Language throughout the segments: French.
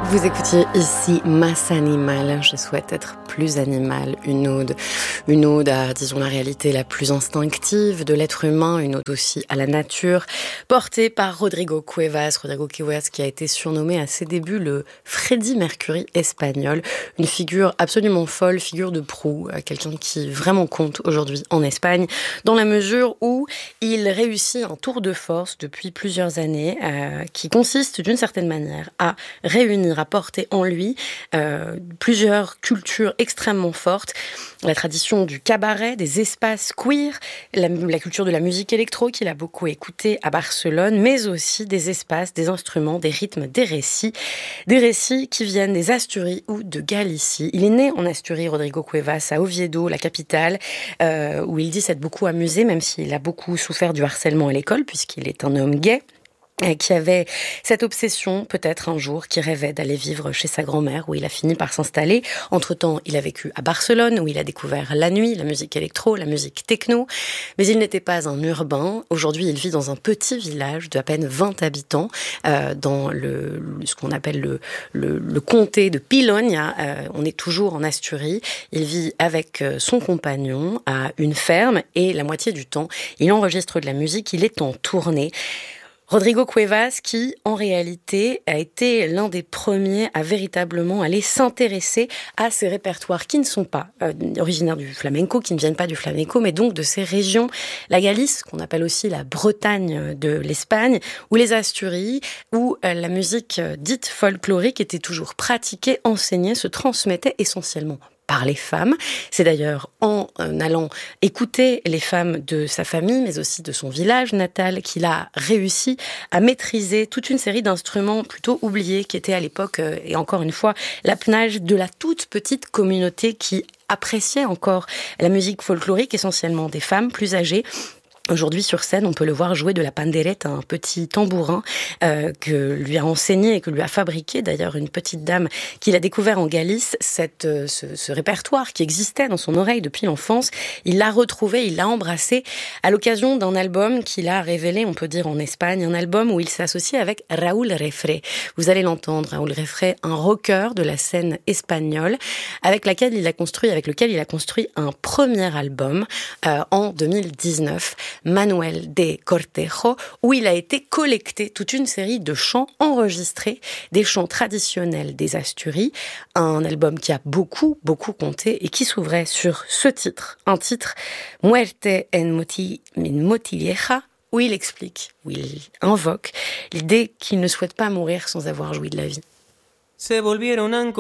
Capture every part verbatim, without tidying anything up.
Vous écoutiez ici Mas Animal, je souhaite être plus animal, une ode, une ode à, disons, la réalité la plus instinctive de l'être humain, une ode aussi à la nature, portée par Rodrigo Cuevas, Rodrigo Cuevas qui a été surnommé à ses débuts le Freddie Mercury espagnol, une figure absolument folle, figure de proue, quelqu'un qui vraiment compte aujourd'hui en Espagne, dans la mesure où il réussit un tour de force depuis plusieurs années, euh, qui consiste d'une certaine manière à réunir, à porter en lui euh, plusieurs cultures extrêmement fortes. La tradition du cabaret, des espaces queer, la, la culture de la musique électro qu'il a beaucoup écouté à Barcelone, mais aussi des espaces, des instruments, des rythmes, des récits. Des récits qui viennent des Asturies ou de Galicie. Il est né en Asturies, Rodrigo Cuevas, à Oviedo, la capitale, euh, où il dit s'être beaucoup amusé, même s'il a beaucoup souffert du harcèlement à l'école, puisqu'il est un homme gay, qui avait cette obsession, peut-être un jour, qui rêvait d'aller vivre chez sa grand-mère, où il a fini par s'installer. Entre-temps, il a vécu à Barcelone, où il a découvert la nuit, la musique électro, la musique techno. Mais il n'était pas un urbain. Aujourd'hui, il vit dans un petit village d'à peine vingt habitants, euh, dans le, ce qu'on appelle le, le, le comté de Piloña. Euh, on est toujours en Asturies. Il vit avec son compagnon à une ferme, et la moitié du temps, il enregistre de la musique, il est en tournée. Rodrigo Cuevas, qui, en réalité, a été l'un des premiers à véritablement aller s'intéresser à ces répertoires qui ne sont pas euh, originaires du flamenco, qui ne viennent pas du flamenco, mais donc de ces régions, la Galice, qu'on appelle aussi la Bretagne de l'Espagne, ou les Asturies, où euh, la musique euh, dite folklorique était toujours pratiquée, enseignée, se transmettait essentiellement par les femmes. C'est d'ailleurs en allant écouter les femmes de sa famille, mais aussi de son village natal, qu'il a réussi à maîtriser toute une série d'instruments plutôt oubliés, qui étaient à l'époque, et encore une fois, l'apanage de la toute petite communauté qui appréciait encore la musique folklorique, essentiellement des femmes plus âgées. Aujourd'hui, sur scène, on peut le voir jouer de la panderette, un petit tambourin euh, que lui a enseigné et que lui a fabriqué, d'ailleurs, une petite dame qu'il a découvert en Galice, cette, euh, ce, ce répertoire qui existait dans son oreille depuis l'enfance. Il l'a retrouvé, il l'a embrassé à l'occasion d'un album qu'il a révélé, on peut dire en Espagne, un album où il s'associe avec Raúl Refré. Vous allez l'entendre, Raúl Refré, un rocker de la scène espagnole, avec laquelle il a construit, avec lequel il a construit un premier album euh, en deux mille dix-neuf. Manuel de Cortejo, où il a été collecté toute une série de chants enregistrés, des chants traditionnels des Asturies, un album qui a beaucoup, beaucoup compté et qui s'ouvrait sur ce titre, un titre Muerte en moti, Motivieja, où il explique, où il invoque l'idée qu'il ne souhaite pas mourir sans avoir joui de la vie. Se volvieron a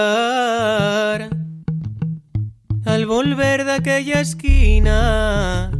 encontrar al volver de aquella esquina.